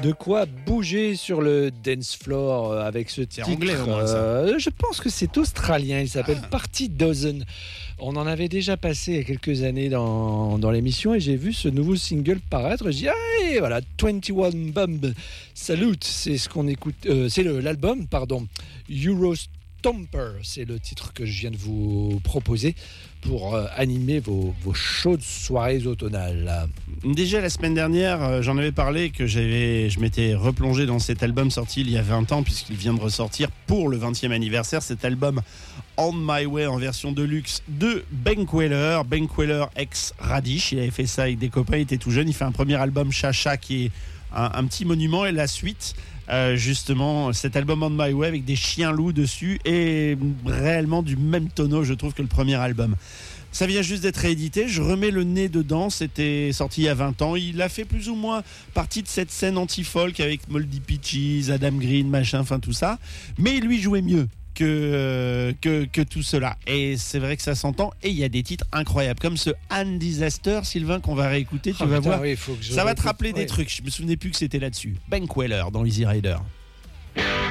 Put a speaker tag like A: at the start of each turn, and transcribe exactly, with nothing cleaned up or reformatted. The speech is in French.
A: De quoi bouger sur le dance floor avec ce titre.
B: C'est anglais, au moins, ça.
A: Euh, je pense que c'est australien. Il s'appelle
B: Ah.
A: Party Dozen. On en avait déjà passé il y a quelques années dans, dans l'émission et j'ai vu ce nouveau single paraître. Je dis, ah, voilà, vingt et un Bomb Salute. C'est ce qu'on écoute. Euh, c'est le, l'album, pardon. Eurostomper. C'est le titre que je viens de vous proposer pour euh, animer vos, vos chaudes soirées automnales.
B: Déjà la semaine dernière, euh, j'en avais parlé que j'avais, je m'étais replongé dans cet album sorti il y a vingt ans puisqu'il vient de ressortir pour le vingtième anniversaire. Cet album On My Way en version deluxe de Ben Queller, Ben Queller ex Radish. Il avait fait ça avec des copains, il était tout jeune. Il fait un premier album Chacha qui est un, un petit monument et la suite. Euh, justement cet album On My Way avec des chiens loups dessus et réellement du même tonneau je trouve que le premier album. Ça vient juste d'être réédité, je remets le nez dedans, c'était sorti il y a vingt ans, il a fait plus ou moins partie de cette scène anti-folk avec Moldy Peaches, Adam Green, machin, enfin tout ça, mais lui jouait mieux que, euh, que, que tout cela et c'est vrai que ça s'entend et il y a des titres incroyables comme ce Anne Disaster, Sylvain, qu'on va réécouter, tu
A: Oh,
B: vas
A: putain,
B: voir,
A: oui, faut que je
B: ça va te
A: réécoute.
B: rappeler des
A: Oui.
B: trucs, je me souvenais plus que c'était là-dessus. Ben Queller dans Easy Rider.